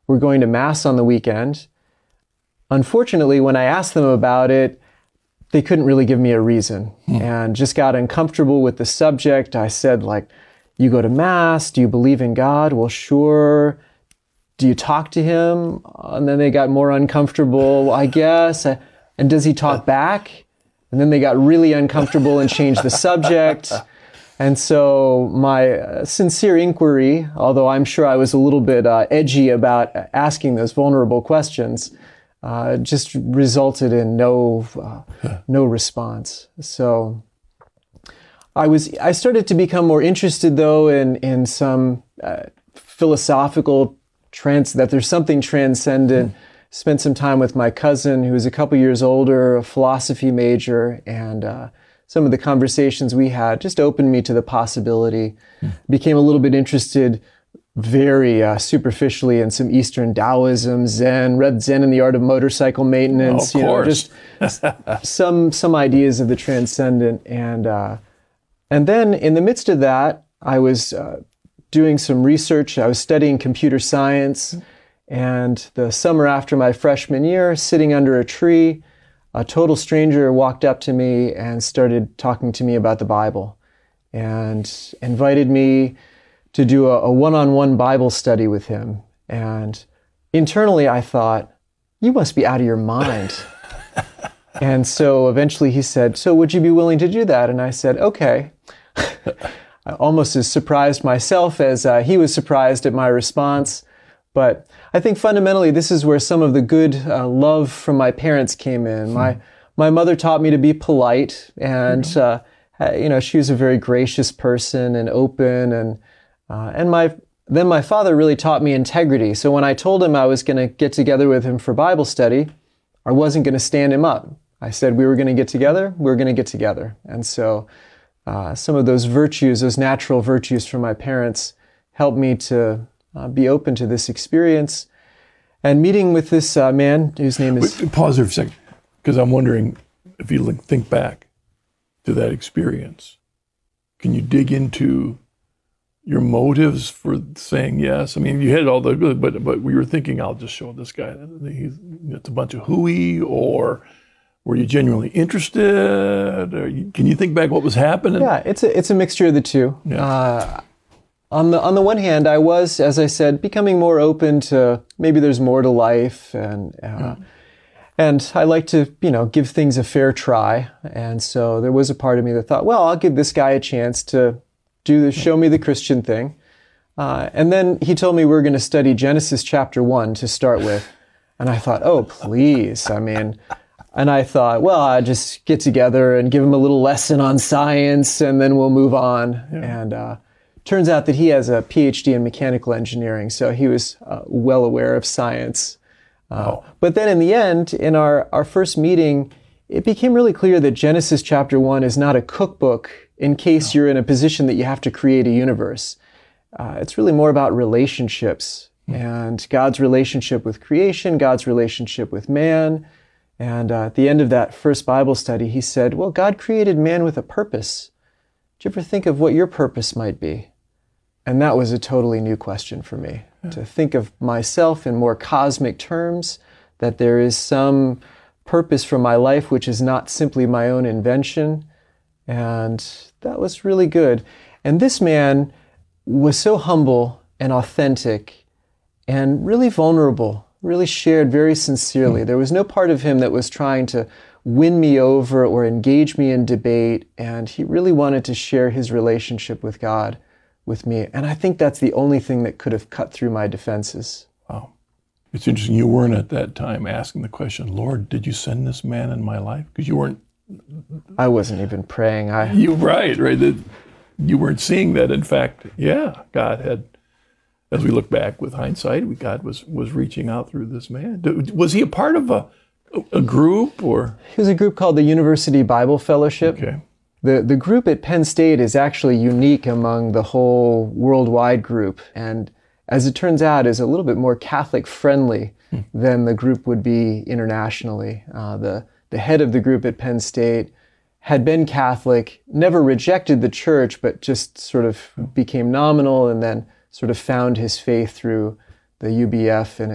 were going to Mass on the weekend. Unfortunately, when I asked them about it, they couldn't really give me a reason and just got uncomfortable with the subject. I said, like, you go to Mass, do you believe in God? Well, sure. Do you talk to him? And then they got more uncomfortable, I guess. And does he talk back? And then they got really uncomfortable and changed the subject. And so my sincere inquiry, although I'm sure I was a little bit edgy about asking those vulnerable questions, just resulted in no response. So I started to become more interested, though, in some philosophical trance, that there's something transcendent. Spent some time with my cousin, who was a couple years older, a philosophy major, and some of the conversations we had just opened me to the possibility. Became a little bit interested very superficially in some Eastern Taoism, Zen, read Zen and the Art of Motorcycle Maintenance, of course. Just some ideas of the transcendent. And then in the midst of that, I was doing some research. I was studying computer science, and the summer after my freshman year, sitting under a tree, a total stranger walked up to me and started talking to me about the Bible and invited me to do a one-on-one Bible study with him. And internally I thought, you must be out of your mind. And so eventually he said, so would you be willing to do that? And I said, okay. I almost as surprised myself as he was surprised at my response. But I think fundamentally this is where some of the good love from my parents came in. My mother taught me to be polite, and she was a very gracious person and open, and then my father really taught me integrity. So when I told him I was going to get together with him for Bible study, I wasn't going to stand him up. I said we were going to get together, we were going to get together. And so some of those virtues, those natural virtues from my parents, helped me to be open to this experience. And meeting with this man whose name is... Pause there for a second, because I'm wondering if you think back to that experience. Can you dig into your motives for saying yes? I mean, you had all the good, but we were thinking, I'll just show this guy. It's a bunch of hooey, or were you genuinely interested? Or can you think back what was happening? Yeah, it's a mixture of the two. Yeah. On the one hand, I was, as I said, becoming more open to maybe there's more to life, and I like to, give things a fair try. And so there was a part of me that thought, well, I'll give this guy a chance to show me the Christian thing. And then he told me we were going to study Genesis chapter 1 to start with. And I thought, oh, please. And I thought, well, I'll just get together and give him a little lesson on science, and then we'll move on. Yeah. And turns out that he has a PhD in mechanical engineering, so he was well aware of science. But then in the end, in our first meeting, it became really clear that Genesis chapter 1 is not a cookbook in case you're in a position that you have to create a universe. It's really more about relationships and God's relationship with creation, God's relationship with man. And at the end of that first Bible study, he said, well, God created man with a purpose. Did you ever think of what your purpose might be? And that was a totally new question for me, to think of myself in more cosmic terms, that there is some purpose for my life which is not simply my own invention. And that was really good. And this man was so humble and authentic and really vulnerable, really shared very sincerely. There was no part of him that was trying to win me over or engage me in debate. And he really wanted to share his relationship with God with me. And I think that's the only thing that could have cut through my defenses. Wow. It's interesting, you weren't at that time asking the question, Lord, did you send this man in my life? Because you weren't... I wasn't even praying. Right. You weren't seeing that. In fact, God had, as we look back with hindsight, God was reaching out through this man. Was he a part of a group, or? He was a group called the University Bible Fellowship. Okay. The group at Penn State is actually unique among the whole worldwide group, and as it turns out, is a little bit more Catholic-friendly than the group would be internationally. The head of the group at Penn State had been Catholic, never rejected the church, but just sort of became nominal and then sort of found his faith through the UBF